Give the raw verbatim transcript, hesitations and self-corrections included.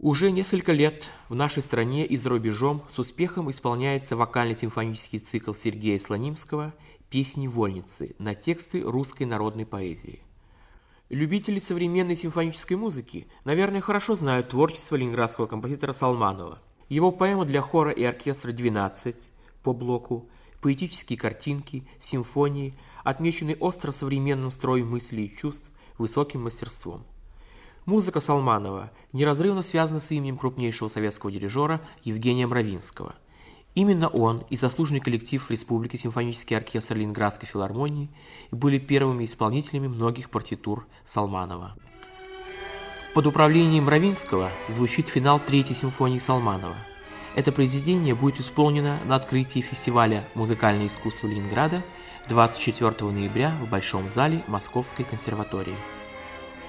Уже несколько лет в нашей стране и за рубежом с успехом исполняется вокально-симфонический цикл Сергея Слонимского «Песни вольницы» на тексты русской народной поэзии. Любители современной симфонической музыки, наверное, хорошо знают творчество ленинградского композитора Салманова. Его поэмы для хора и оркестра «двенадцать» по блоку, поэтические картинки, симфонии отмечены остро современным строем мыслей и чувств, высоким мастерством. Музыка Салманова неразрывно связана с именем крупнейшего советского дирижера Евгения Мравинского. Именно он и заслуженный коллектив Республики симфонический оркестр Ленинградской филармонии были первыми исполнителями многих партитур Салманова. Под управлением Мравинского звучит финал Третьей симфонии Салманова. Это произведение будет исполнено на открытии фестиваля «Музыкальное искусство Ленинграда» двадцать четвёртого ноября в Большом зале Московской консерватории.